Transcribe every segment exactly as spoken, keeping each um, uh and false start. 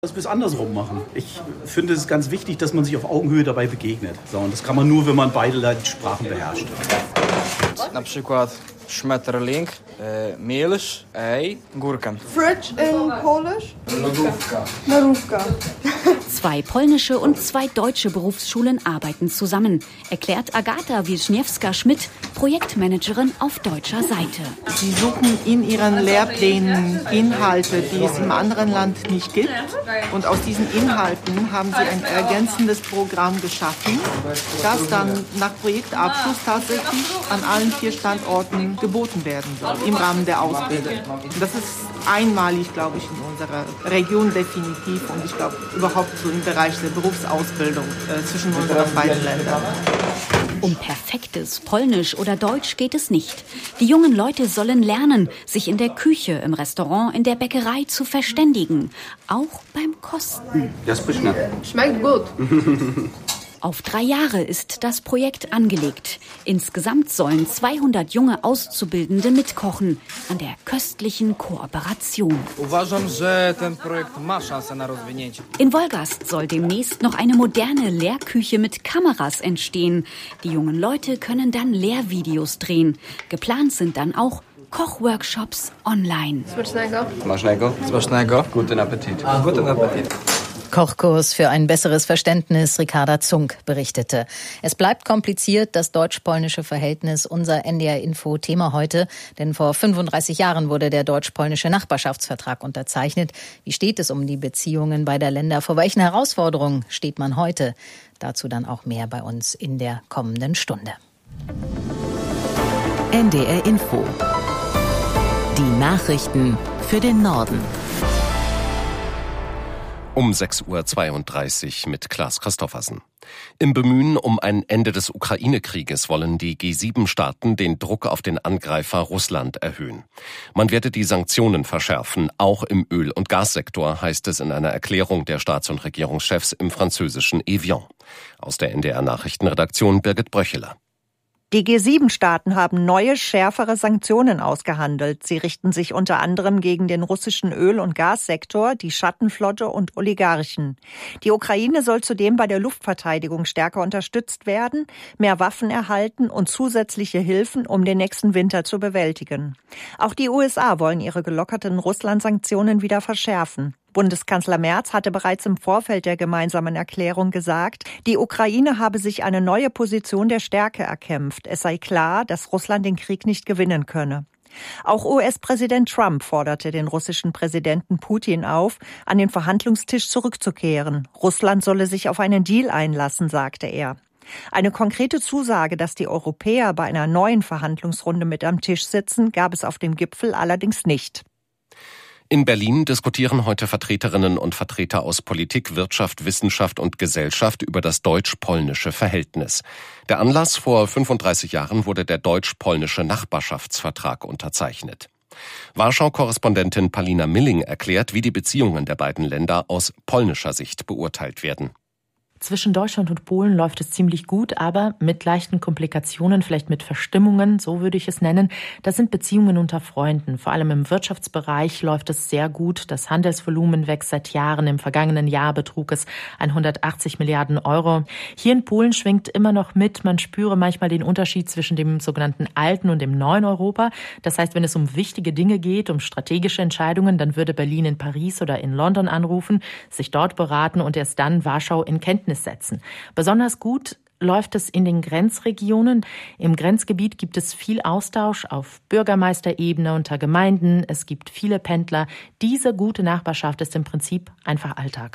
Das bis andersrum machen. Ich finde es ganz wichtig, dass man sich auf Augenhöhe dabei begegnet. So, und das kann man nur, wenn man beide Sprachen beherrscht. Na przykład Schmetterling, äh, Milch, Ei, Gurken. Fridge in Polish? Lodówka. Lodówka. Zwei polnische und zwei deutsche Berufsschulen arbeiten zusammen, erklärt Agata Wiśniewska-Schmidt, Projektmanagerin auf deutscher Seite. Sie suchen in ihren Lehrplänen Inhalte, die es im anderen Land nicht gibt. Und aus diesen Inhalten haben sie ein ergänzendes Programm geschaffen, das dann nach Projektabschluss tatsächlich an allen vier Standorten geboten werden soll, im Rahmen der Ausbildung. Das ist einmalig, glaube ich, in unserer Region definitiv und ich glaube überhaupt so im Bereich der Berufsausbildung äh, zwischen unseren beiden Ländern. Um perfektes Polnisch oder Deutsch geht es nicht. Die jungen Leute sollen lernen, sich in der Küche, im Restaurant, in der Bäckerei zu verständigen. Auch beim Kosten. Das Schmeckt gut. Auf drei Jahre ist das Projekt angelegt. Insgesamt sollen zweihundert junge Auszubildende mitkochen an der köstlichen Kooperation. Uważam, że ten projekt ma szansę na rozwinięcie. In Wolgast soll demnächst noch eine moderne Lehrküche mit Kameras entstehen. Die jungen Leute können dann Lehrvideos drehen. Geplant sind dann auch Kochworkshops online. Smacznego. Smacznego. Smacznego. Guten Appetit. Guten Appetit. Kochkurs für ein besseres Verständnis, Ricarda Zunk berichtete. Es bleibt kompliziert, das deutsch-polnische Verhältnis, unser N D R-Info Thema heute. Denn vor fünfunddreißig Jahren wurde der deutsch-polnische Nachbarschaftsvertrag unterzeichnet. Wie steht es um die Beziehungen beider Länder? Vor welchen Herausforderungen steht man heute? Dazu dann auch mehr bei uns in der kommenden Stunde. N D R-Info. Die Nachrichten für den Norden. Um sechs Uhr zweiunddreißig mit Klaas Christoffersen. Im Bemühen um ein Ende des Ukraine-Krieges wollen die G sieben Staaten den Druck auf den Angreifer Russland erhöhen. Man werde die Sanktionen verschärfen, auch im Öl- und Gassektor, heißt es in einer Erklärung der Staats- und Regierungschefs im französischen Evian. Aus der N D R-Nachrichtenredaktion Birgit Bröcheler. Die G sieben Staaten haben neue, schärfere Sanktionen ausgehandelt. Sie richten sich unter anderem gegen den russischen Öl- und Gassektor, die Schattenflotte und Oligarchen. Die Ukraine soll zudem bei der Luftverteidigung stärker unterstützt werden, mehr Waffen erhalten und zusätzliche Hilfen, um den nächsten Winter zu bewältigen. Auch die U S A wollen ihre gelockerten Russland-Sanktionen wieder verschärfen. Bundeskanzler Merz hatte bereits im Vorfeld der gemeinsamen Erklärung gesagt, die Ukraine habe sich eine neue Position der Stärke erkämpft. Es sei klar, dass Russland den Krieg nicht gewinnen könne. Auch U S-Präsident Trump forderte den russischen Präsidenten Putin auf, an den Verhandlungstisch zurückzukehren. Russland solle sich auf einen Deal einlassen, sagte er. Eine konkrete Zusage, dass die Europäer bei einer neuen Verhandlungsrunde mit am Tisch sitzen, gab es auf dem Gipfel allerdings nicht. In Berlin diskutieren heute Vertreterinnen und Vertreter aus Politik, Wirtschaft, Wissenschaft und Gesellschaft über das deutsch-polnische Verhältnis. Der Anlass: vor fünfunddreißig Jahren wurde der deutsch-polnische Nachbarschaftsvertrag unterzeichnet. Warschau-Korrespondentin Palina Milling erklärt, wie die Beziehungen der beiden Länder aus polnischer Sicht beurteilt werden. Zwischen Deutschland und Polen läuft es ziemlich gut, aber mit leichten Komplikationen, vielleicht mit Verstimmungen, so würde ich es nennen. Das sind Beziehungen unter Freunden. Vor allem im Wirtschaftsbereich läuft es sehr gut. Das Handelsvolumen wächst seit Jahren. Im vergangenen Jahr betrug es hundertachtzig Milliarden Euro. Hier in Polen schwingt immer noch mit, man spüre manchmal den Unterschied zwischen dem sogenannten alten und dem neuen Europa. Das heißt, wenn es um wichtige Dinge geht, um strategische Entscheidungen, dann würde Berlin in Paris oder in London anrufen, sich dort beraten und erst dann Warschau in Kenntnis setzen. Besonders gut läuft es in den Grenzregionen. Im Grenzgebiet gibt es viel Austausch auf Bürgermeisterebene unter Gemeinden. Es gibt viele Pendler. Diese gute Nachbarschaft ist im Prinzip einfach Alltag.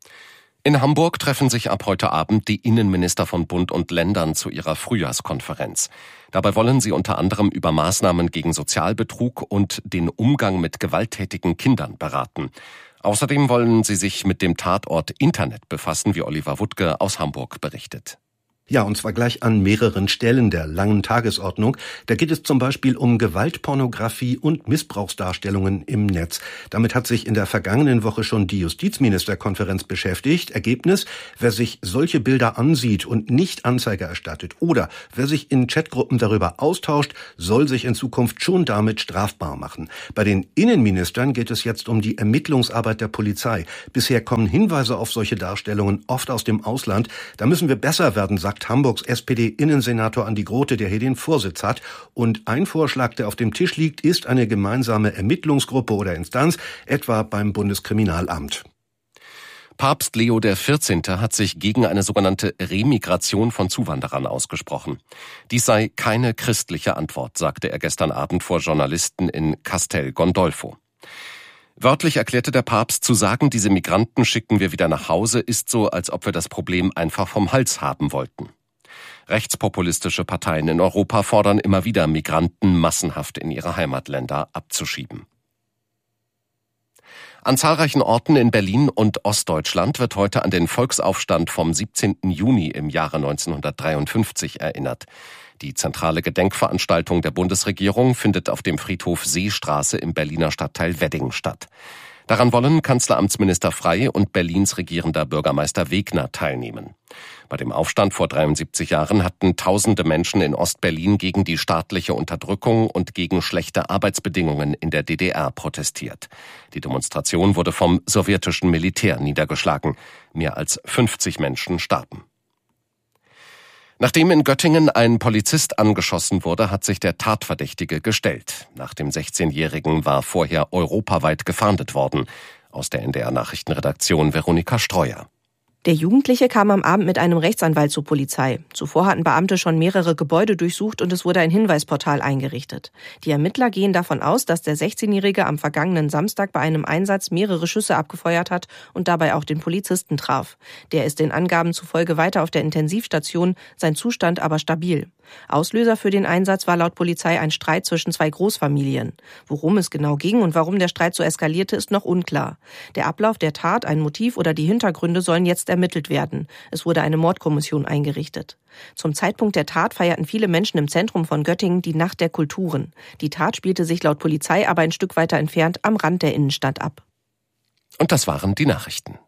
In Hamburg treffen sich ab heute Abend die Innenminister von Bund und Ländern zu ihrer Frühjahrskonferenz. Dabei wollen sie unter anderem über Maßnahmen gegen Sozialbetrug und den Umgang mit gewalttätigen Kindern beraten. Außerdem wollen sie sich mit dem Tatort Internet befassen, wie Oliver Wuttke aus Hamburg berichtet. Ja, und zwar gleich an mehreren Stellen der langen Tagesordnung. Da geht es zum Beispiel um Gewaltpornografie und Missbrauchsdarstellungen im Netz. Damit hat sich in der vergangenen Woche schon die Justizministerkonferenz beschäftigt. Ergebnis: Wer sich solche Bilder ansieht und nicht Anzeige erstattet oder wer sich in Chatgruppen darüber austauscht, soll sich in Zukunft schon damit strafbar machen. Bei den Innenministern geht es jetzt um die Ermittlungsarbeit der Polizei. Bisher kommen Hinweise auf solche Darstellungen oft aus dem Ausland. Da müssen wir besser werden, sagt Hamburgs S P D-Innensenator Andi Grote, der hier den Vorsitz hat. Und ein Vorschlag, der auf dem Tisch liegt, ist eine gemeinsame Ermittlungsgruppe oder Instanz, etwa beim Bundeskriminalamt. Papst Leo der vierzehnte hat sich gegen eine sogenannte Remigration von Zuwanderern ausgesprochen. Dies sei keine christliche Antwort, sagte er gestern Abend vor Journalisten in Castel Gandolfo. Wörtlich erklärte der Papst, zu sagen, diese Migranten schicken wir wieder nach Hause, ist so, als ob wir das Problem einfach vom Hals haben wollten. Rechtspopulistische Parteien in Europa fordern immer wieder, Migranten massenhaft in ihre Heimatländer abzuschieben. An zahlreichen Orten in Berlin und Ostdeutschland wird heute an den Volksaufstand vom siebzehnten Juni im Jahre neunzehnhundertdreiundfünfzig erinnert. Die zentrale Gedenkveranstaltung der Bundesregierung findet auf dem Friedhof Seestraße im Berliner Stadtteil Wedding statt. Daran wollen Kanzleramtsminister Frey und Berlins regierender Bürgermeister Wegner teilnehmen. Bei dem Aufstand vor dreiundsiebzig Jahren hatten tausende Menschen in Ostberlin gegen die staatliche Unterdrückung und gegen schlechte Arbeitsbedingungen in der D D R protestiert. Die Demonstration wurde vom sowjetischen Militär niedergeschlagen. Mehr als fünfzig Menschen starben. Nachdem in Göttingen ein Polizist angeschossen wurde, hat sich der Tatverdächtige gestellt. Nach dem sechzehnjährigen war vorher europaweit gefahndet worden. Aus der N D R-Nachrichtenredaktion Veronika Streuer. Der Jugendliche kam am Abend mit einem Rechtsanwalt zur Polizei. Zuvor hatten Beamte schon mehrere Gebäude durchsucht und es wurde ein Hinweisportal eingerichtet. Die Ermittler gehen davon aus, dass der sechzehnjährige am vergangenen Samstag bei einem Einsatz mehrere Schüsse abgefeuert hat und dabei auch den Polizisten traf. Der ist den Angaben zufolge weiter auf der Intensivstation, sein Zustand aber stabil. Auslöser für den Einsatz war laut Polizei ein Streit zwischen zwei Großfamilien. Worum es genau ging und warum der Streit so eskalierte, ist noch unklar. Der Ablauf der Tat, ein Motiv oder die Hintergründe sollen jetzt ermittelt werden. Es wurde eine Mordkommission eingerichtet. Zum Zeitpunkt der Tat feierten viele Menschen im Zentrum von Göttingen die Nacht der Kulturen. Die Tat spielte sich laut Polizei aber ein Stück weiter entfernt am Rand der Innenstadt ab. Und das waren die Nachrichten.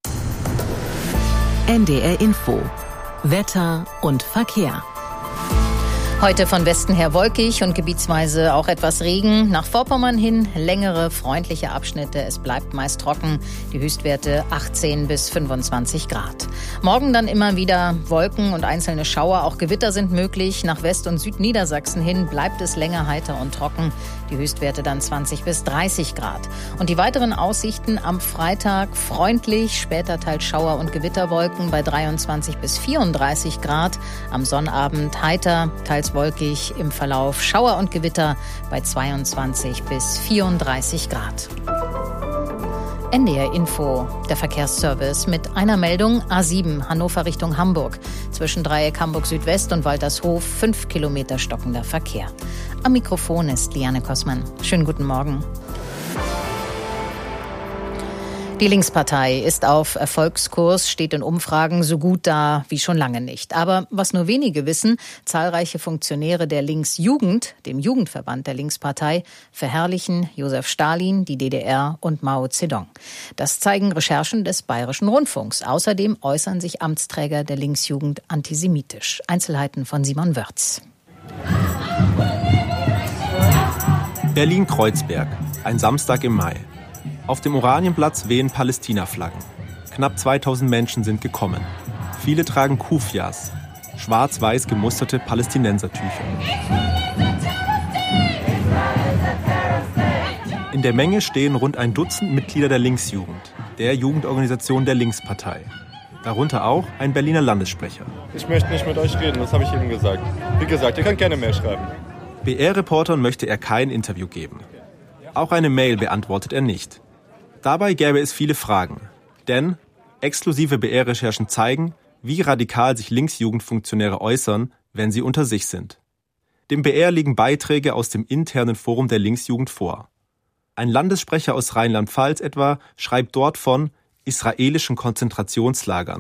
N D R Info. Wetter und Verkehr. Heute von Westen her wolkig und gebietsweise auch etwas Regen. Nach Vorpommern hin längere, freundliche Abschnitte. Es bleibt meist trocken. Die Höchstwerte achtzehn bis fünfundzwanzig Grad. Morgen dann immer wieder Wolken und einzelne Schauer. Auch Gewitter sind möglich. Nach West- und Südniedersachsen hin bleibt es länger heiter und trocken. Die Höchstwerte dann zwanzig bis dreißig Grad. Und die weiteren Aussichten am Freitag freundlich. Später teils Schauer und Gewitterwolken bei dreiundzwanzig bis vierunddreißig Grad. Am Sonnabend heiter, teils wolkig, im Verlauf Schauer und Gewitter bei zweiundzwanzig bis vierunddreißig Grad. N D R Info, der Verkehrsservice mit einer Meldung: A sieben Hannover Richtung Hamburg. Zwischen Dreieck Hamburg Südwest und Waltershof fünf Kilometer stockender Verkehr. Am Mikrofon ist Liane Kossmann. Schönen guten Morgen. Die Linkspartei ist auf Erfolgskurs, steht in Umfragen so gut da wie schon lange nicht. Aber was nur wenige wissen, zahlreiche Funktionäre der Linksjugend, dem Jugendverband der Linkspartei, verherrlichen Josef Stalin, die D D R und Mao Zedong. Das zeigen Recherchen des Bayerischen Rundfunks. Außerdem äußern sich Amtsträger der Linksjugend antisemitisch. Einzelheiten von Simon Wörz. Berlin-Kreuzberg, ein Samstag im Mai. Auf dem Oranienplatz wehen Palästina-Flaggen. Knapp zweitausend Menschen sind gekommen. Viele tragen Kufias, schwarz-weiß gemusterte Palästinensertücher. In der Menge stehen rund ein Dutzend Mitglieder der Linksjugend, der Jugendorganisation der Linkspartei. Darunter auch ein Berliner Landessprecher. Ich möchte nicht mit euch reden, das habe ich eben gesagt. Wie gesagt, ihr könnt gerne mehr schreiben. B R-Reportern möchte er kein Interview geben. Auch eine Mail beantwortet er nicht. Dabei gäbe es viele Fragen, denn exklusive B R-Recherchen zeigen, wie radikal sich Linksjugendfunktionäre äußern, wenn sie unter sich sind. Dem B R liegen Beiträge aus dem internen Forum der Linksjugend vor. Ein Landessprecher aus Rheinland-Pfalz etwa schreibt dort von israelischen Konzentrationslagern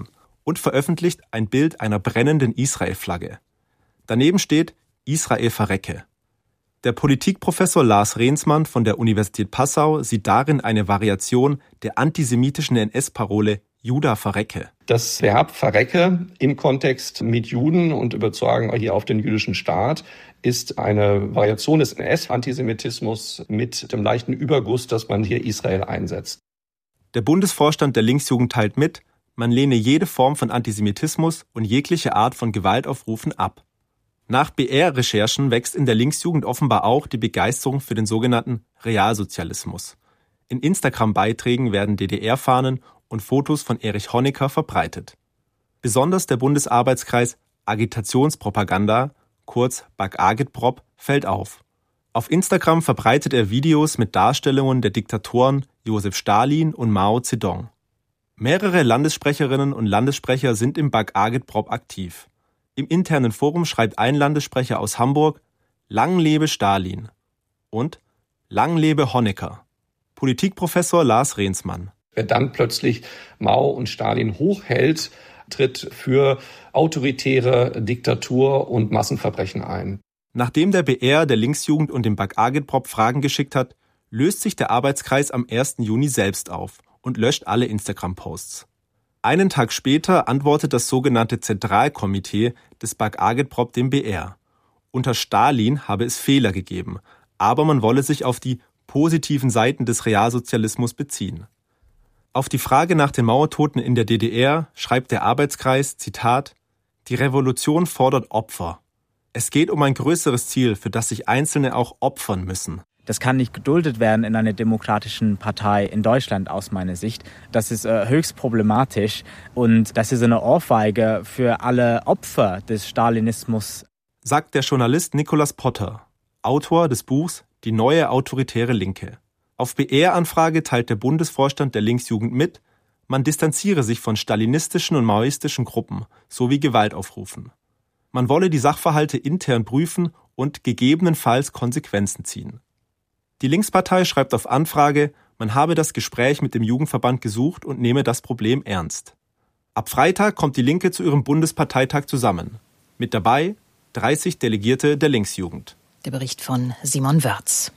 und veröffentlicht ein Bild einer brennenden Israel-Flagge. Daneben steht Israel verrecke. Der Politikprofessor Lars Reensmann von der Universität Passau sieht darin eine Variation der antisemitischen N S-Parole Juda verrecke. Das Verb verrecke im Kontext mit Juden und übertragen hier auf den jüdischen Staat ist eine Variation des N S-Antisemitismus mit dem leichten Überguss, dass man hier Israel einsetzt. Der Bundesvorstand der Linksjugend teilt mit, man lehne jede Form von Antisemitismus und jegliche Art von Gewaltaufrufen ab. Nach B R-Recherchen wächst in der Linksjugend offenbar auch die Begeisterung für den sogenannten Realsozialismus. In Instagram-Beiträgen werden D D R-Fahnen und Fotos von Erich Honecker verbreitet. Besonders der Bundesarbeitskreis Agitationspropaganda, kurz BAG-Agitprop, fällt auf. Auf Instagram verbreitet er Videos mit Darstellungen der Diktatoren Josef Stalin und Mao Zedong. Mehrere Landessprecherinnen und Landessprecher sind im BAG-Agitprop aktiv. Im internen Forum schreibt ein Landessprecher aus Hamburg: Lang lebe Stalin und Lang lebe Honecker. Politikprofessor Lars Reensmann. Wer dann plötzlich Mao und Stalin hochhält, tritt für autoritäre Diktatur und Massenverbrechen ein. Nachdem der B R der Linksjugend und dem BAG-Agitprop Fragen geschickt hat, löst sich der Arbeitskreis am ersten Juni selbst auf und löscht alle Instagram-Posts. Einen Tag später antwortet das sogenannte Zentralkomitee des BAG-Agitprop dem B R. Unter Stalin habe es Fehler gegeben, aber man wolle sich auf die positiven Seiten des Realsozialismus beziehen. Auf die Frage nach den Mauertoten in der D D R schreibt der Arbeitskreis, Zitat, die Revolution fordert Opfer. Es geht um ein größeres Ziel, für das sich Einzelne auch opfern müssen. Das kann nicht geduldet werden in einer demokratischen Partei in Deutschland aus meiner Sicht. Das ist äh, höchst problematisch und das ist eine Ohrfeige für alle Opfer des Stalinismus. Sagt der Journalist Nicolas Potter, Autor des Buchs Die neue autoritäre Linke. Auf B R-Anfrage teilt der Bundesvorstand der Linksjugend mit, man distanziere sich von stalinistischen und maoistischen Gruppen sowie Gewaltaufrufen. Man wolle die Sachverhalte intern prüfen und gegebenenfalls Konsequenzen ziehen. Die Linkspartei schreibt auf Anfrage, man habe das Gespräch mit dem Jugendverband gesucht und nehme das Problem ernst. Ab Freitag kommt die Linke zu ihrem Bundesparteitag zusammen. Mit dabei dreißig Delegierte der Linksjugend. Der Bericht von Simon Wörz.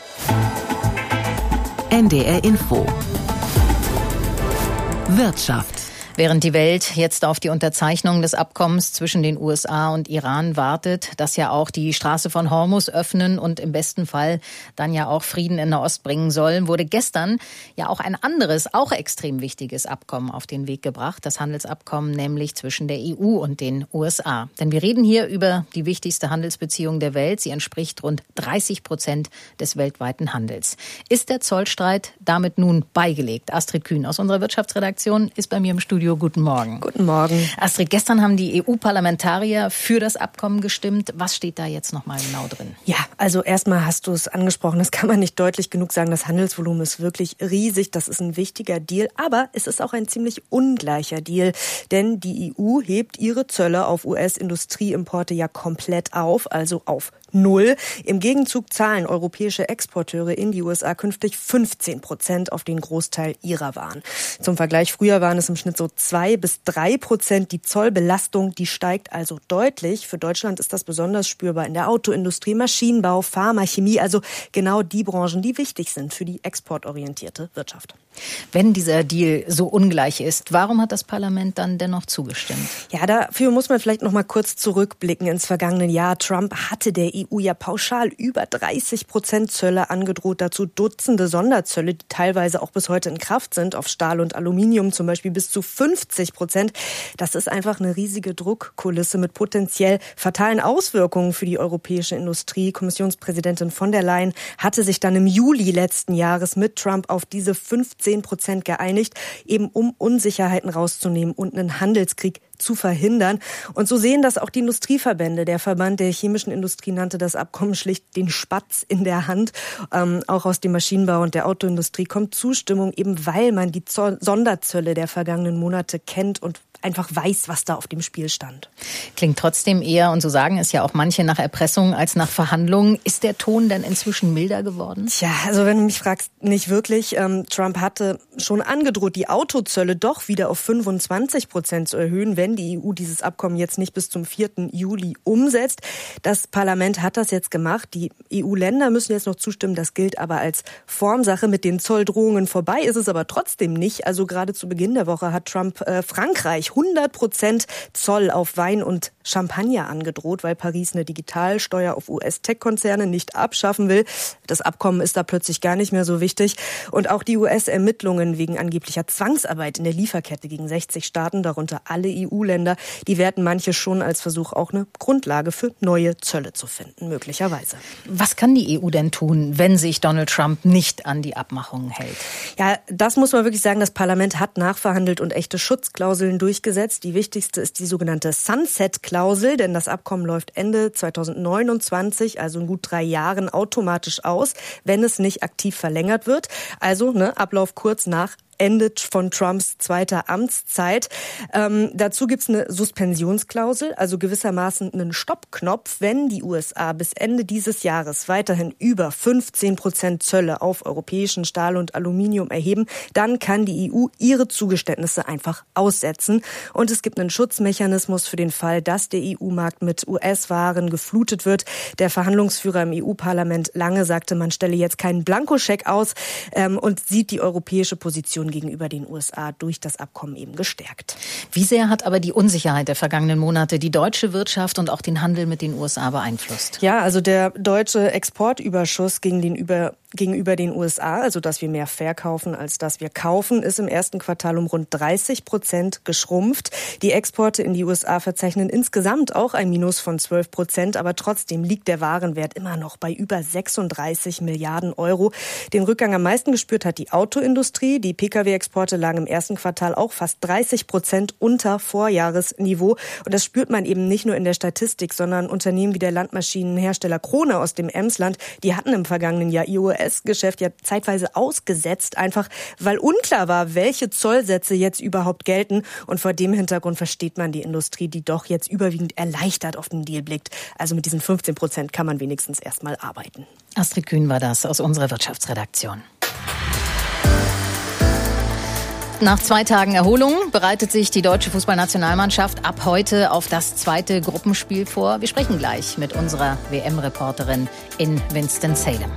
N D R Info. Wirtschaft. Während die Welt jetzt auf die Unterzeichnung des Abkommens zwischen den U S A und Iran wartet, das ja auch die Straße von Hormuz öffnen und im besten Fall dann ja auch Frieden in Nahost bringen soll, wurde gestern ja auch ein anderes, auch extrem wichtiges Abkommen auf den Weg gebracht. Das Handelsabkommen nämlich zwischen der E U und den U S A. Denn wir reden hier über die wichtigste Handelsbeziehung der Welt. Sie entspricht rund dreißig Prozent des weltweiten Handels. Ist der Zollstreit damit nun beigelegt? Astrid Kühn aus unserer Wirtschaftsredaktion ist bei mir im Studio. Guten Morgen. Guten Morgen. Astrid, gestern haben die E U-Parlamentarier für das Abkommen gestimmt. Was steht da jetzt noch mal genau drin? Ja, also erstmal hast du es angesprochen, das kann man nicht deutlich genug sagen. Das Handelsvolumen ist wirklich riesig. Das ist ein wichtiger Deal, aber es ist auch ein ziemlich ungleicher Deal. Denn die E U hebt ihre Zölle auf U S-Industrieimporte ja komplett auf, also auf Null. Im Gegenzug zahlen europäische Exporteure in die U S A künftig fünfzehn Prozent auf den Großteil ihrer Waren. Zum Vergleich, früher waren es im Schnitt so zwei bis drei Prozent. Die Zollbelastung, die steigt also deutlich. Für Deutschland ist das besonders spürbar in der Autoindustrie, Maschinenbau, Pharma, Chemie, also genau die Branchen, die wichtig sind für die exportorientierte Wirtschaft. Wenn dieser Deal so ungleich ist, warum hat das Parlament dann dennoch zugestimmt? Ja, dafür muss man vielleicht noch mal kurz zurückblicken ins vergangene Jahr. Trump hatte der E U ja pauschal über dreißig Prozent Zölle angedroht, dazu Dutzende Sonderzölle, die teilweise auch bis heute in Kraft sind, auf Stahl und Aluminium zum Beispiel bis zu fünfzig Prozent. Das ist einfach eine riesige Druckkulisse mit potenziell fatalen Auswirkungen für die europäische Industrie. Kommissionspräsidentin von der Leyen hatte sich dann im Juli letzten Jahres mit Trump auf diese fünfzehn Prozent geeinigt, eben um Unsicherheiten rauszunehmen und einen Handelskrieg zu verhindern. Und so sehen das auch die Industrieverbände. Der Verband der chemischen Industrie nannte das Abkommen schlicht den Spatz in der Hand. Ähm, auch aus dem Maschinenbau und der Autoindustrie kommt Zustimmung, eben weil man die Zoll- Sonderzölle der vergangenen Monate kennt und einfach weiß, was da auf dem Spiel stand. Klingt trotzdem eher, und so sagen es ja auch manche, nach Erpressung als nach Verhandlungen. Ist der Ton denn inzwischen milder geworden? Tja, also wenn du mich fragst, nicht wirklich. Ähm, Trump hatte schon angedroht, die Autozölle doch wieder auf fünfundzwanzig Prozent zu erhöhen, wenn die E U dieses Abkommen jetzt nicht bis zum vierten Juli umsetzt. Das Parlament hat das jetzt gemacht. Die E U-Länder müssen jetzt noch zustimmen. Das gilt aber als Formsache. Mit den Zolldrohungen vorbei ist es aber trotzdem nicht. Also gerade zu Beginn der Woche hat Trump äh, Frankreich hundert Prozent Zoll auf Wein und Champagner angedroht, weil Paris eine Digitalsteuer auf U S-Tech-Konzerne nicht abschaffen will. Das Abkommen ist da plötzlich gar nicht mehr so wichtig. Und auch die U S-Ermittlungen wegen angeblicher Zwangsarbeit in der Lieferkette gegen sechzig Staaten, darunter alle E U-Länder, die werten manche schon als Versuch, auch eine Grundlage für neue Zölle zu finden, möglicherweise. Was kann die E U denn tun, wenn sich Donald Trump nicht an die Abmachungen hält? Ja, das muss man wirklich sagen. Das Parlament hat nachverhandelt und echte Schutzklauseln durchgesetzt. Die wichtigste ist die sogenannte Sunset-Klausel, denn das Abkommen läuft Ende zweitausendneunundzwanzig, also in gut drei Jahren, automatisch aus, wenn es nicht aktiv verlängert wird. Also ne, Ablauf kurz nach Ende von Trumps zweiter Amtszeit. Ähm, dazu gibt's eine Suspensionsklausel, also gewissermaßen einen Stoppknopf, wenn die U S A bis Ende dieses Jahres weiterhin über fünfzehn Prozent Zölle auf europäischen Stahl und Aluminium erheben, dann kann die E U ihre Zugeständnisse einfach aussetzen. Und es gibt einen Schutzmechanismus für den Fall, dass der E U-Markt mit U S-Waren geflutet wird. Der Verhandlungsführer im E U-Parlament Lange sagte, man stelle jetzt keinen Blankoscheck aus ähm, und sieht die europäische Position gegenüber den U S A durch das Abkommen eben gestärkt. Wie sehr hat aber die Unsicherheit der vergangenen Monate die deutsche Wirtschaft und auch den Handel mit den U S A beeinflusst? Ja, also der deutsche Exportüberschuss gegen den über gegenüber den U S A, also dass wir mehr verkaufen, als dass wir kaufen, ist im ersten Quartal um rund dreißig Prozent geschrumpft. Die Exporte in die U S A verzeichnen insgesamt auch ein Minus von zwölf Prozent, aber trotzdem liegt der Warenwert immer noch bei über sechsunddreißig Milliarden Euro. Den Rückgang am meisten gespürt hat die Autoindustrie. Die P K W-Exporte lagen im ersten Quartal auch fast dreißig Prozent unter Vorjahresniveau. Und das spürt man eben nicht nur in der Statistik, sondern Unternehmen wie der Landmaschinenhersteller Krone aus dem Emsland, die hatten im vergangenen Jahr ihr U S-Geschäft ja zeitweise ausgesetzt, einfach weil unklar war, welche Zollsätze jetzt überhaupt gelten. Und vor dem Hintergrund versteht man die Industrie, die doch jetzt überwiegend erleichtert auf den Deal blickt. Also mit diesen fünfzehn Prozent kann man wenigstens erstmal arbeiten. Astrid Kühn war das aus unserer Wirtschaftsredaktion. Nach zwei Tagen Erholung bereitet sich die deutsche Fußballnationalmannschaft ab heute auf das zweite Gruppenspiel vor. Wir sprechen gleich mit unserer W M-Reporterin in Winston-Salem.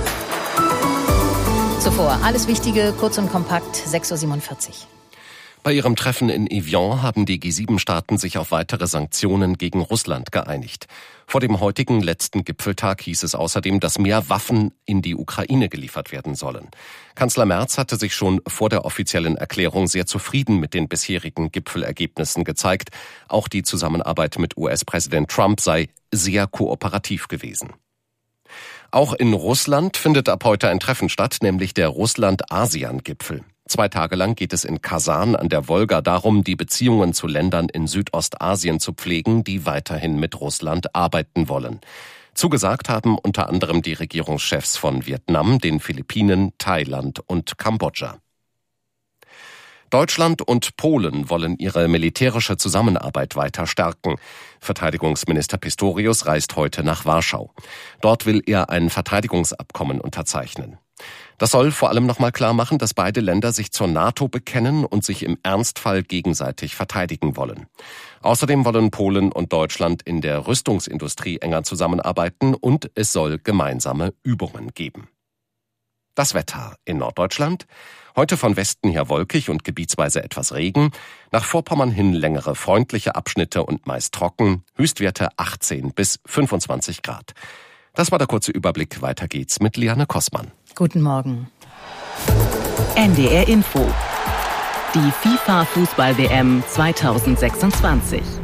Zuvor alles Wichtige, kurz und kompakt, sechs Uhr siebenundvierzig. Bei ihrem Treffen in Evian haben die G sieben Staaten sich auf weitere Sanktionen gegen Russland geeinigt. Vor dem heutigen letzten Gipfeltag hieß es außerdem, dass mehr Waffen in die Ukraine geliefert werden sollen. Kanzler Merz hatte sich schon vor der offiziellen Erklärung sehr zufrieden mit den bisherigen Gipfelergebnissen gezeigt. Auch die Zusammenarbeit mit U S-Präsident Trump sei sehr kooperativ gewesen. Auch in Russland findet ab heute ein Treffen statt, nämlich der Russland-ASEAN-Gipfel. Zwei Tage lang geht es in Kasan an der Wolga darum, die Beziehungen zu Ländern in Südostasien zu pflegen, die weiterhin mit Russland arbeiten wollen. Zugesagt haben unter anderem die Regierungschefs von Vietnam, den Philippinen, Thailand und Kambodscha. Deutschland und Polen wollen ihre militärische Zusammenarbeit weiter stärken. Verteidigungsminister Pistorius reist heute nach Warschau. Dort will er ein Verteidigungsabkommen unterzeichnen. Das soll vor allem nochmal klar machen, dass beide Länder sich zur NATO bekennen und sich im Ernstfall gegenseitig verteidigen wollen. Außerdem wollen Polen und Deutschland in der Rüstungsindustrie enger zusammenarbeiten und es soll gemeinsame Übungen geben. Das Wetter in Norddeutschland. Heute von Westen her wolkig und gebietsweise etwas Regen. Nach Vorpommern hin längere freundliche Abschnitte und meist trocken. Höchstwerte achtzehn bis fünfundzwanzig Grad. Das war der kurze Überblick. Weiter geht's mit Liane Kossmann. Guten Morgen. N D R Info. Die FIFA-Fußball-W M zweitausendsechsundzwanzig.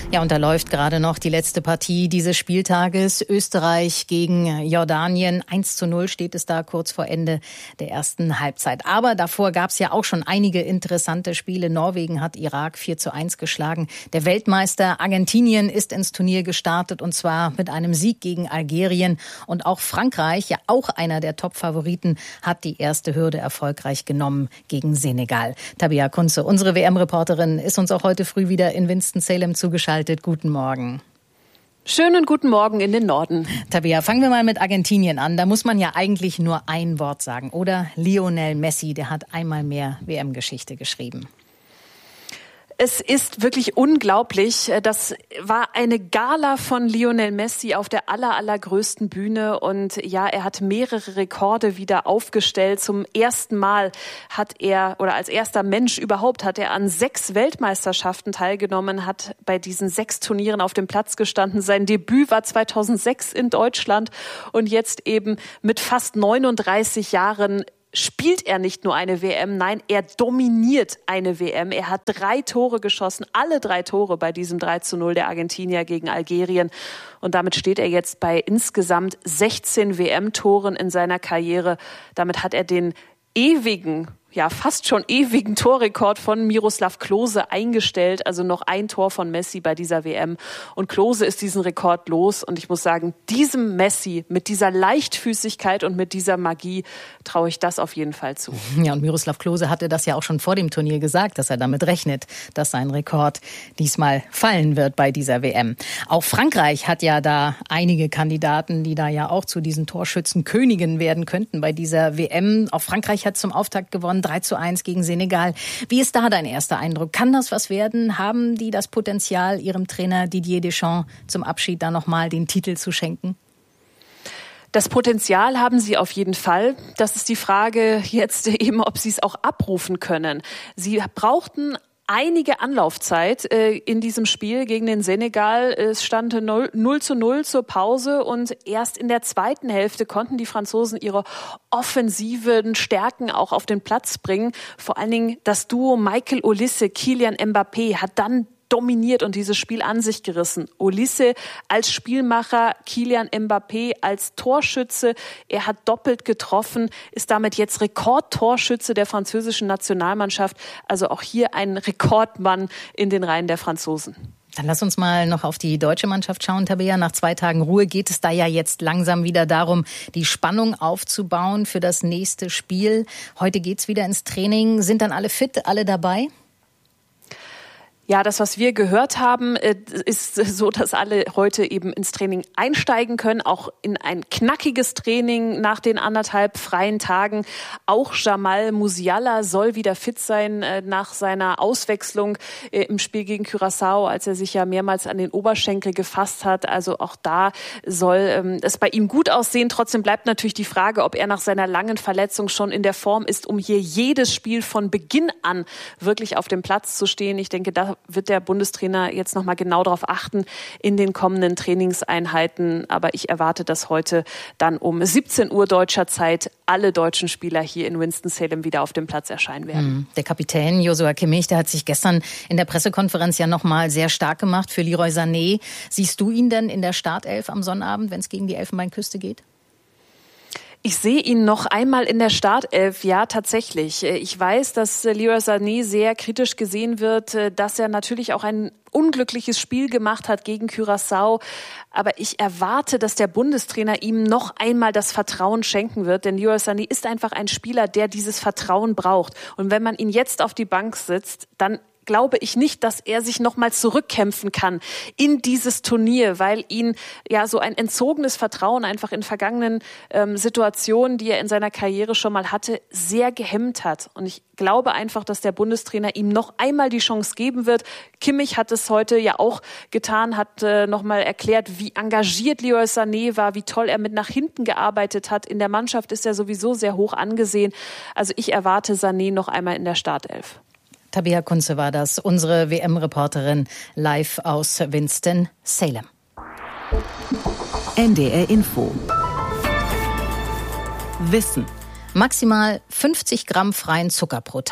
Ja, und da läuft gerade noch die letzte Partie dieses Spieltages. Österreich gegen Jordanien. eins zu null steht es da kurz vor Ende der ersten Halbzeit. Aber davor gab es ja auch schon einige interessante Spiele. Norwegen hat Irak vier zu eins geschlagen. Der Weltmeister Argentinien ist ins Turnier gestartet und zwar mit einem Sieg gegen Algerien. Und auch Frankreich, ja auch einer der Top-Favoriten, hat die erste Hürde erfolgreich genommen gegen Senegal. Tabea Kunze, unsere W M-Reporterin, ist uns auch heute früh wieder in Winston-Salem zugeschaltet. Guten Morgen. Schönen guten Morgen in den Norden. Tabea, fangen wir mal mit Argentinien an. Da muss man ja eigentlich nur ein Wort sagen, oder? Lionel Messi, der hat einmal mehr W M-Geschichte geschrieben. Es ist wirklich unglaublich. Das war eine Gala von Lionel Messi auf der aller, allergrößten Bühne. Und ja, er hat mehrere Rekorde wieder aufgestellt. Zum ersten Mal hat er, oder als erster Mensch überhaupt, hat er an sechs Weltmeisterschaften teilgenommen, hat bei diesen sechs Turnieren auf dem Platz gestanden. Sein Debüt war zweitausendsechs in Deutschland und jetzt eben mit fast neununddreißig Jahren spielt er nicht nur eine W M, nein, er dominiert eine W M. Er hat drei Tore geschossen, alle drei Tore bei diesem drei zu null der Argentinier gegen Algerien. Und damit steht er jetzt bei insgesamt sechzehn W M-Toren in seiner Karriere. Damit hat er den ewigen, ja fast schon ewigen Torrekord von Miroslav Klose eingestellt. Also noch ein Tor von Messi bei dieser W M. Und Klose ist diesen Rekord los. Und ich muss sagen, diesem Messi mit dieser Leichtfüßigkeit und mit dieser Magie traue ich das auf jeden Fall zu. Ja, und Miroslav Klose hatte das ja auch schon vor dem Turnier gesagt, dass er damit rechnet, dass sein Rekord diesmal fallen wird bei dieser W M. Auch Frankreich hat ja da einige Kandidaten, die da ja auch zu diesen Torschützenkönigen werden könnten bei dieser W M. Auch Frankreich hat zum Auftakt gewonnen, drei zu eins gegen Senegal. Wie ist da dein erster Eindruck? Kann das was werden? Haben die das Potenzial, ihrem Trainer Didier Deschamps zum Abschied da nochmal den Titel zu schenken? Das Potenzial haben sie auf jeden Fall. Das ist die Frage jetzt eben, ob sie es auch abrufen können. Sie brauchten einige Anlaufzeit äh, in diesem Spiel gegen den Senegal. Es stand null zu null zur Pause und erst in der zweiten Hälfte konnten die Franzosen ihre offensiven Stärken auch auf den Platz bringen. Vor allen Dingen das Duo Michael Olise, Kylian Mbappé hat dann dominiert und dieses Spiel an sich gerissen. Olise als Spielmacher, Kylian Mbappé als Torschütze. Er hat doppelt getroffen, ist damit jetzt Rekordtorschütze der französischen Nationalmannschaft. Also auch hier ein Rekordmann in den Reihen der Franzosen. Dann lass uns mal noch auf die deutsche Mannschaft schauen, Tabea. Nach zwei Tagen Ruhe geht es da ja jetzt langsam wieder darum, die Spannung aufzubauen für das nächste Spiel. Heute geht's wieder ins Training. Sind dann alle fit, alle dabei? Ja, das, was wir gehört haben, ist so, dass alle heute eben ins Training einsteigen können, auch in ein knackiges Training nach den anderthalb freien Tagen. Auch Jamal Musiala soll wieder fit sein nach seiner Auswechslung im Spiel gegen Curaçao, als er sich ja mehrmals an den Oberschenkel gefasst hat. Also auch da soll es bei ihm gut aussehen. Trotzdem bleibt natürlich die Frage, ob er nach seiner langen Verletzung schon in der Form ist, um hier jedes Spiel von Beginn an wirklich auf dem Platz zu stehen. Ich denke, da wird der Bundestrainer jetzt noch mal genau darauf achten in den kommenden Trainingseinheiten. Aber ich erwarte, dass heute dann um siebzehn Uhr deutscher Zeit alle deutschen Spieler hier in Winston-Salem wieder auf dem Platz erscheinen werden. Der Kapitän Joshua Kimmich, der hat sich gestern in der Pressekonferenz ja noch mal sehr stark gemacht für Leroy Sané. Siehst du ihn denn in der Startelf am Sonnabend, wenn es gegen die Elfenbeinküste geht? Ich sehe ihn noch einmal in der Startelf, ja tatsächlich. Ich weiß, dass Leroy Sané sehr kritisch gesehen wird, dass er natürlich auch ein unglückliches Spiel gemacht hat gegen Curaçao. Aber ich erwarte, dass der Bundestrainer ihm noch einmal das Vertrauen schenken wird. Denn Leroy Sané ist einfach ein Spieler, der dieses Vertrauen braucht. Und wenn man ihn jetzt auf die Bank sitzt, dann glaube ich nicht, dass er sich nochmal zurückkämpfen kann in dieses Turnier, weil ihn ja so ein entzogenes Vertrauen einfach in vergangenen ähm, Situationen, die er in seiner Karriere schon mal hatte, sehr gehemmt hat. Und ich glaube einfach, dass der Bundestrainer ihm noch einmal die Chance geben wird. Kimmich hat es heute ja auch getan, hat äh, nochmal erklärt, wie engagiert Leroy Sané war, wie toll er mit nach hinten gearbeitet hat. In der Mannschaft ist er sowieso sehr hoch angesehen. Also ich erwarte Sané noch einmal in der Startelf. Tabea Kunze war das, unsere W M-Reporterin live aus Winston-Salem. N D R Info. Wissen. Maximal fünfzig Gramm freien Zucker pro Tag.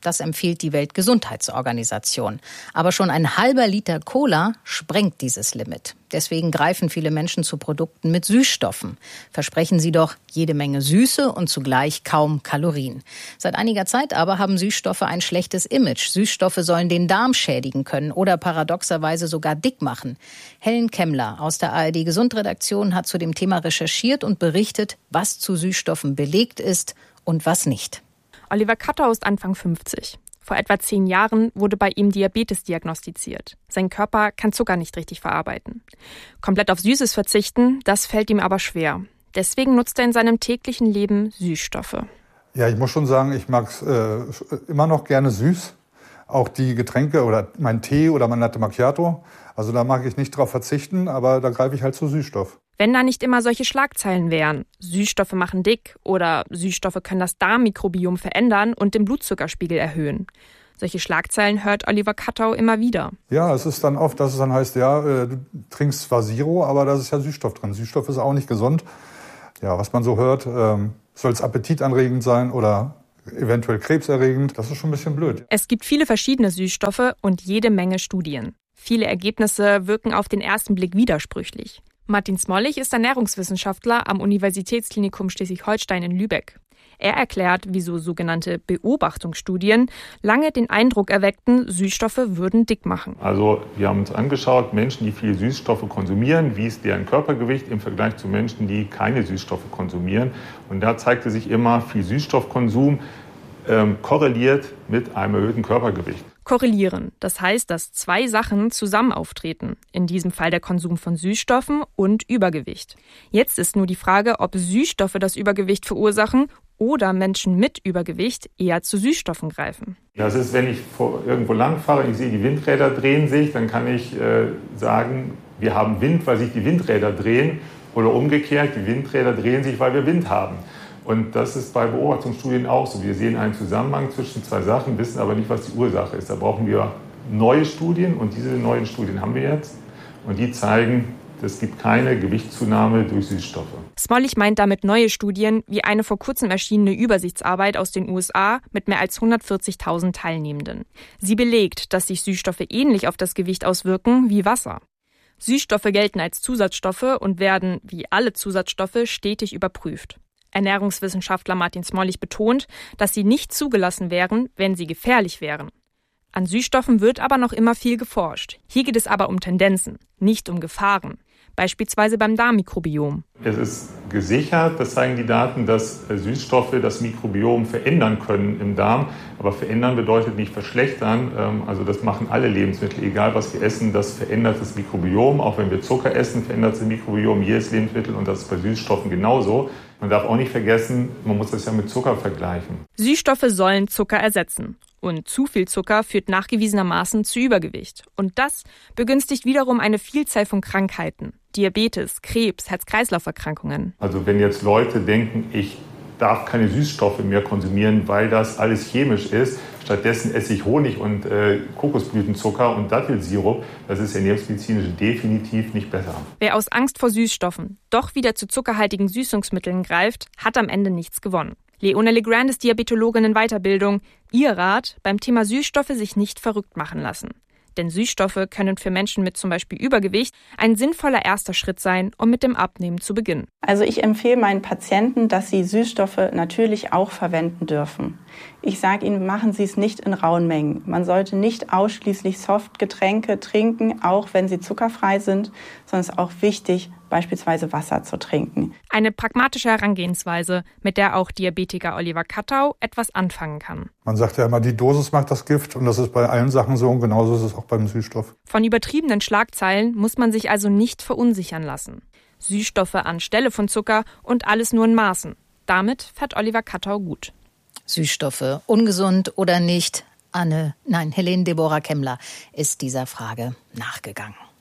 Das empfiehlt die Weltgesundheitsorganisation. Aber schon ein halber Liter Cola sprengt dieses Limit. Deswegen greifen viele Menschen zu Produkten mit Süßstoffen. Versprechen sie doch jede Menge Süße und zugleich kaum Kalorien. Seit einiger Zeit aber haben Süßstoffe ein schlechtes Image. Süßstoffe sollen den Darm schädigen können oder paradoxerweise sogar dick machen. Helen Kemmler aus der A R D-Gesundredaktion hat zu dem Thema recherchiert und berichtet, was zu Süßstoffen belegt ist und was nicht. Oliver Kattau ist Anfang fünfzig. Vor etwa zehn Jahren wurde bei ihm Diabetes diagnostiziert. Sein Körper kann Zucker nicht richtig verarbeiten. Komplett auf Süßes verzichten, das fällt ihm aber schwer. Deswegen nutzt er in seinem täglichen Leben Süßstoffe. Ja, ich muss schon sagen, ich mag es äh, immer noch gerne süß. Auch die Getränke oder mein Tee oder mein Latte Macchiato. Also da mag ich nicht drauf verzichten, aber da greife ich halt zu Süßstoff. Wenn da nicht immer solche Schlagzeilen wären, Süßstoffe machen dick oder Süßstoffe können das Darmmikrobiom verändern und den Blutzuckerspiegel erhöhen. Solche Schlagzeilen hört Oliver Kattau immer wieder. Ja, es ist dann oft, dass es dann heißt, ja, du trinkst zwar Zero, aber da ist ja Süßstoff drin. Süßstoff ist auch nicht gesund. Ja, was man so hört, ähm, soll es appetitanregend sein oder eventuell krebserregend. Das ist schon ein bisschen blöd. Es gibt viele verschiedene Süßstoffe und jede Menge Studien. Viele Ergebnisse wirken auf den ersten Blick widersprüchlich. Martin Smollig ist Ernährungswissenschaftler am Universitätsklinikum Schleswig-Holstein in Lübeck. Er erklärt, wieso sogenannte Beobachtungsstudien lange den Eindruck erweckten, Süßstoffe würden dick machen. Also wir haben uns angeschaut, Menschen, die viele Süßstoffe konsumieren, wie ist deren Körpergewicht im Vergleich zu Menschen, die keine Süßstoffe konsumieren. Und da zeigte sich immer, viel Süßstoffkonsum ähm, korreliert mit einem erhöhten Körpergewicht. Korrelieren, das heißt, dass zwei Sachen zusammen auftreten, in diesem Fall der Konsum von Süßstoffen und Übergewicht. Jetzt ist nur die Frage, ob Süßstoffe das Übergewicht verursachen oder Menschen mit Übergewicht eher zu Süßstoffen greifen. Das ist, wenn ich irgendwo lang fahre und ich sehe, die Windräder drehen sich, dann kann ich äh, sagen, wir haben Wind, weil sich die Windräder drehen, oder umgekehrt, die Windräder drehen sich, weil wir Wind haben. Und das ist bei Beobachtungsstudien auch so. Wir sehen einen Zusammenhang zwischen zwei Sachen, wissen aber nicht, was die Ursache ist. Da brauchen wir neue Studien und diese neuen Studien haben wir jetzt. Und die zeigen, es gibt keine Gewichtszunahme durch Süßstoffe. Smollig meint damit neue Studien, wie eine vor kurzem erschienene Übersichtsarbeit aus den U S A mit mehr als hundertvierzigtausend Teilnehmenden. Sie belegt, dass sich Süßstoffe ähnlich auf das Gewicht auswirken wie Wasser. Süßstoffe gelten als Zusatzstoffe und werden, wie alle Zusatzstoffe, stetig überprüft. Ernährungswissenschaftler Martin Smollig betont, dass sie nicht zugelassen wären, wenn sie gefährlich wären. An Süßstoffen wird aber noch immer viel geforscht. Hier geht es aber um Tendenzen, nicht um Gefahren. Beispielsweise beim Darmmikrobiom. Es ist gesichert, das zeigen die Daten, dass Süßstoffe das Mikrobiom verändern können im Darm. Aber verändern bedeutet nicht verschlechtern. Also das machen alle Lebensmittel, egal was wir essen, das verändert das Mikrobiom. Auch wenn wir Zucker essen, verändert das Mikrobiom jedes Lebensmittel und das ist bei Süßstoffen genauso. Man darf auch nicht vergessen, man muss das ja mit Zucker vergleichen. Süßstoffe sollen Zucker ersetzen. Und zu viel Zucker führt nachgewiesenermaßen zu Übergewicht. Und das begünstigt wiederum eine Vielzahl von Krankheiten. Diabetes, Krebs, Herz-Kreislauf-Erkrankungen. Also wenn jetzt Leute denken, ich darf keine Süßstoffe mehr konsumieren, weil das alles chemisch ist, stattdessen esse ich Honig und äh, Kokosblütenzucker und Dattelsirup, das ist ernährungsmedizinisch definitiv nicht besser. Wer aus Angst vor Süßstoffen doch wieder zu zuckerhaltigen Süßungsmitteln greift, hat am Ende nichts gewonnen. Leone Legrand ist Diabetologin in Weiterbildung. Ihr Rat, beim Thema Süßstoffe sich nicht verrückt machen lassen. Denn Süßstoffe können für Menschen mit zum Beispiel Übergewicht ein sinnvoller erster Schritt sein, um mit dem Abnehmen zu beginnen. Also ich empfehle meinen Patienten, dass sie Süßstoffe natürlich auch verwenden dürfen. Ich sage ihnen, machen Sie es nicht in rauen Mengen. Man sollte nicht ausschließlich Softgetränke trinken, auch wenn sie zuckerfrei sind, sondern es ist auch wichtig, beispielsweise Wasser zu trinken. Eine pragmatische Herangehensweise, mit der auch Diabetiker Oliver Kattau etwas anfangen kann. Man sagt ja immer, die Dosis macht das Gift und das ist bei allen Sachen so und genauso ist es auch beim Süßstoff. Von übertriebenen Schlagzeilen muss man sich also nicht verunsichern lassen. Süßstoffe anstelle von Zucker und alles nur in Maßen. Damit fährt Oliver Kattau gut. Süßstoffe, ungesund oder nicht? Anne, nein, Helene Deborah Kemmler ist dieser Frage nachgegangen.